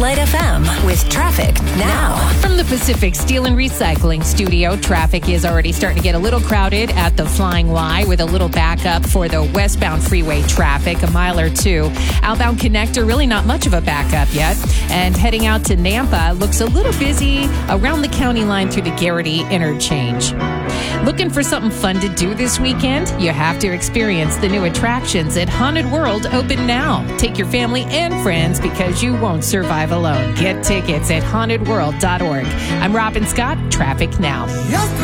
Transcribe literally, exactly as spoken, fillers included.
Light F M with traffic now. From the Pacific Steel and Recycling Studio, traffic is already starting to get a little crowded at the Flying Y with a little backup for the westbound freeway traffic, a mile or two. Outbound connector, really not much of a backup yet. And heading out to Nampa looks a little busy around the county line through the Garrity interchange. Looking for something fun to do this weekend? You have to experience the new attractions at Haunted World, open now. Take your family and friends because you won't survive alone. Get tickets at haunted world dot org. I'm Robin Scott, Traffic Now.